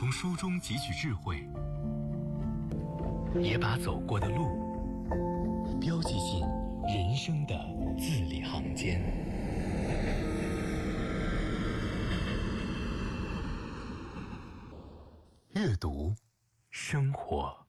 从书中汲取智慧，也把走过的路标记进人生的字里行间。阅读，生活。